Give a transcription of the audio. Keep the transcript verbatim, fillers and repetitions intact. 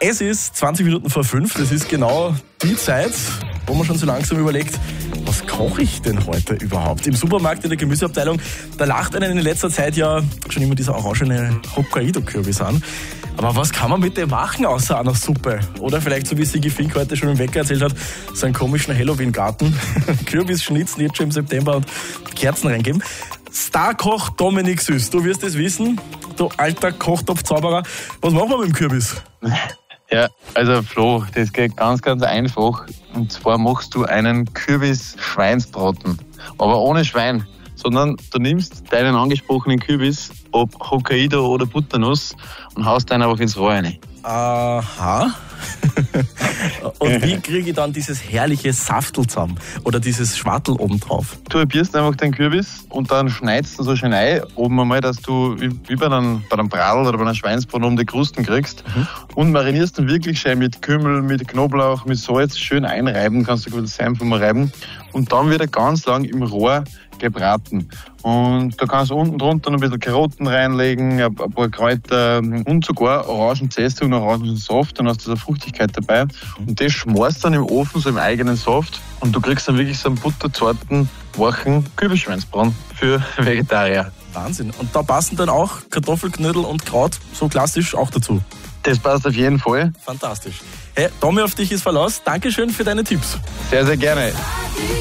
Es ist zwanzig Minuten vor fünf, das ist genau die Zeit, wo man schon so langsam überlegt, was koche ich denn heute überhaupt? Im Supermarkt in der Gemüseabteilung, da lacht einen in letzter Zeit ja schon immer dieser orangene Hokkaido-Kürbis an. Aber was kann man mit dem machen außer einer Suppe? Oder vielleicht, so wie Sigi Fink heute schon im Wecker erzählt hat, so einen komischen Halloween-Garten. Kürbis schnitzen jetzt schon im September und Kerzen reingeben. Starkoch Dominik Süß, du wirst es wissen, du alter Kochtopf-Zauberer. Was machen wir mit dem Kürbis? Ja, also Flo, das geht ganz, ganz einfach. Und zwar machst du einen Kürbis-Schweinsbraten. Aber ohne Schwein. Sondern du nimmst deinen angesprochenen Kürbis, ob Hokkaido oder Butternuss, und haust den einfach ins Rohr rein. Aha. Und wie kriege ich dann dieses herrliche Saftel zusammen? Oder dieses Schwartel oben drauf? Du halbierst einfach den Kürbis und dann schneidest du so schön ein, oben einmal, dass du wie bei einem, bei einem Bratl oder bei einem Schweinsbraten oben die Krusten kriegst. Mhm. Und marinierst dann wirklich schön mit Kümmel, mit Knoblauch, mit Salz schön einreiben, kannst du gut das Senf mal reiben. Und dann wird er ganz lang im Rohr gebraten. Und da kannst du unten drunter noch ein bisschen Karotten reinlegen, ein paar Kräuter und sogar Orangenzeste und Orangensaft, dann hast du so Fruchtigkeit dabei. Und das schmorst dann im Ofen, so im eigenen Saft, und du kriegst dann wirklich so einen butterzarten, wachen Kürbisschweinsbraten für Vegetarier. Wahnsinn. Und da passen dann auch Kartoffelknödel und Kraut so klassisch auch dazu? Das passt auf jeden Fall. Fantastisch. Hey, Tommy, auf dich ist Verlass. Dankeschön für deine Tipps. Sehr, sehr gerne.